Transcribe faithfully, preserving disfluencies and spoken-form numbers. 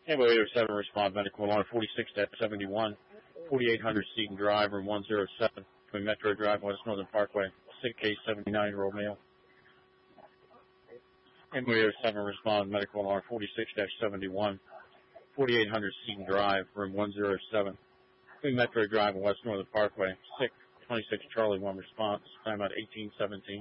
Ambulance eight oh seven, respond medical alarm forty-six seventy-one, forty-eight hundred Seaton Drive, room one oh seven, between Metro Drive and West Northern Parkway, sick case seventy-nine-year-old male. Ambulance eight oh seven, respond medical alarm forty-six seventy-one, forty-eight hundred Seaton Drive, room one oh seven, between Metro Drive and West Northern Parkway, sick twenty-six Charlie one response, time about eighteen seventeen.